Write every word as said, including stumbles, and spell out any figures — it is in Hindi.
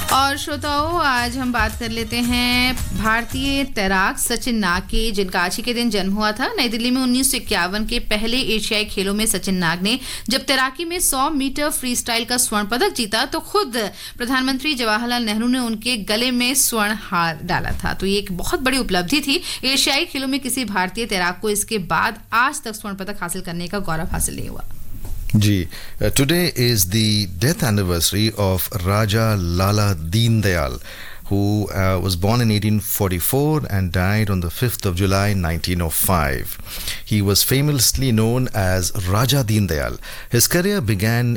और श्रोताओं, आज हम बात कर लेते हैं भारतीय तैराक सचिन नाग की, जिनका आज ही के दिन जन्म हुआ था। नई दिल्ली में उन्नीस सौ इक्यावन के पहले एशियाई खेलों में सचिन नाग ने जब तैराकी में सौ मीटर फ्री स्टाइल का स्वर्ण पदक जीता तो खुद प्रधानमंत्री जवाहरलाल नेहरू ने उनके गले में स्वर्ण हार डाला था। तो ये एक बहुत बड़ी उपलब्धि थी। एशियाई खेलों में किसी भारतीय तैराक को इसके बाद आज तक स्वर्ण पदक हासिल करने का गौरव हासिल नहीं हुआ। Ji, uh, today is the death anniversary of Raja Lala Deen Dayal, who uh, was born in eighteen forty-four and died on the fifth of July nineteen oh five. He was famously known as Raja Deen Dayal. His career began